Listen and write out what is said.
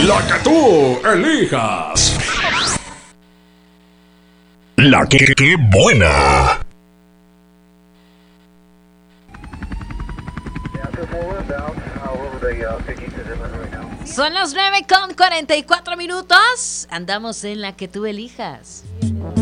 La que tú elijas. La que buena. Son las 9:44. Andamos en la que tú elijas.